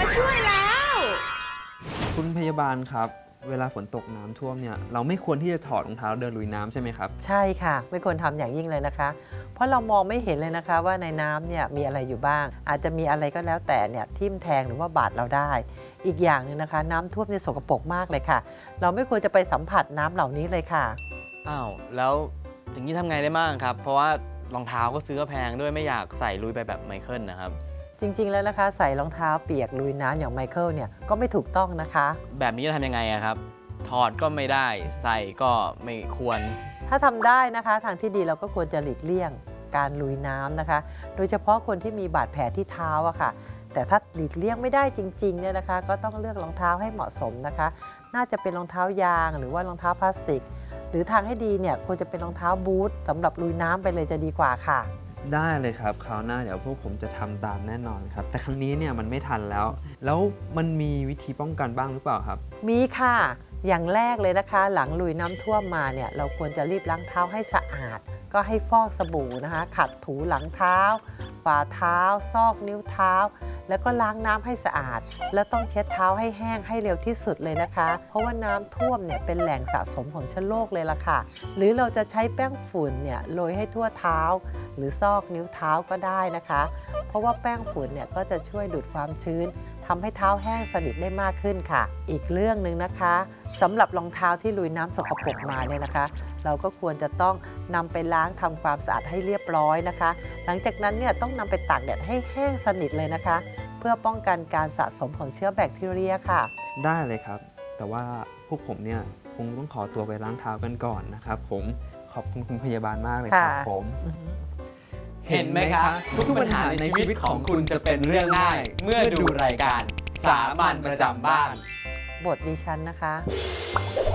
ช่วยแล้วคุณพยาบาลครับเวลาฝนตกน้ำท่วมเนี่ยเราไม่ควรที่จะถอดรองเท้าเดินลุยน้ำใช่ไหมครับใช่ค่ะไม่ควรทำอย่างยิ่งเลยนะคะเพราะเรามองไม่เห็นเลยนะคะว่าในน้ำเนี่ยมีอะไรอยู่บ้างอาจจะมีอะไรก็แล้วแต่เนี่ยทิ่มแทงหรือว่าบาดเราได้อีกอย่างหนึ่งนะคะน้ำท่วมเนี่ยสกปรกมากเลยค่ะเราไม่ควรจะไปสัมผัสน้ำเหล่านี้เลยค่ะอ้าวแล้วอย่างนี้ทำไงได้บ้างครับเพราะว่ารองเท้าก็ซื้อแพงด้วยไม่อยากใส่ลุยไปแบบไมเคิลนะครับจริงๆแล้วนะคะใส่รองเท้าเปียกลุยน้ำอย่างไมเคิลเนี่ยก็ไม่ถูกต้องนะคะแบบนี้จะทำยังไงอะครับถอดก็ไม่ได้ใส่ก็ไม่ควรถ้าทำได้นะคะทางที่ดีเราก็ควรจะหลีกเลี่ยงการลุยน้ำนะคะโดยเฉพาะคนที่มีบาดแผลที่เท้าอะค่ะแต่ถ้าหลีกเลี่ยงไม่ได้จริงๆเนี่ยนะคะก็ต้องเลือกรองเท้าให้เหมาะสมนะคะน่าจะเป็นรองเท้ายางหรือว่ารองเท้าพลาสติกหรือทางให้ดีเนี่ยควรจะเป็นรองเท้าบูทสำหรับลุยน้ำไปเลยจะดีกว่าค่ะได้เลยครับคราวหน้าเดี๋ยวพวกผมจะทำตามแน่นอนครับแต่ครั้งนี้เนี่ยมันไม่ทันแล้วมันมีวิธีป้องกันบ้างหรือเปล่าครับมีค่ะอย่างแรกเลยนะคะหลังลุยน้ำท่วมมาเนี่ยเราควรจะรีบล้างเท้าให้สะอาดก็ให้ฟอกสบู่นะคะขัดถูหลังเท้าฝ่าเท้าซอกนิ้วเท้าแล้วก็ล้างน้ำให้สะอาดแล้วต้องเช็ดเท้าให้แห้งให้เร็วที่สุดเลยนะคะเพราะว่าน้ำท่วมเนี่ยเป็นแหล่งสะสมของเชื้อโรคเลยล่ะค่ะหรือเราจะใช้แป้งฝุ่นเนี่ยโรยให้ทั่วเท้าหรือซอกนิ้วเท้าก็ได้นะคะเพราะว่าแป้งฝุ่นเนี่ยก็จะช่วยดูดความชื้นทำให้เท้าแห้งสนิทได้มากขึ้นค่ะอีกเรื่องหนึ่งนะคะสำหรับรองเท้าที่ลุยน้ำสกปรกมาเนี่ยนะคะเราก็ควรจะต้องนำไปล้างทำความสะอาดให้เรียบร้อยนะคะหลังจากนั้นเนี่ยต้องนำไปตากแดดให้แห้งสนิทเลยนะคะเพื่อป้องกันการสะสมของเชื้อแบคทีเรียค่ะได้เลยครับแต่ว่าพวกผมเนี่ยคงต้องขอตัวไปล้างเท้ากันก่อนนะครับผมขอบคุณคุณพยาบาลมากเลยครับผมเห็นไหมครับทุกปัญหาในชีวิตของคุณจะเป็นเรื่องง่ายเมื่อดูรายการสามัญประจำบ้านบทดิฉันนะคะ